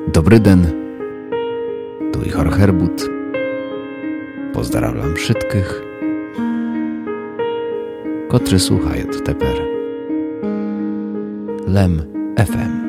Dobry den, tu Ihor Herbut. Pozdrawiam wszystkich, kotrzy słuchają teper Lem FM.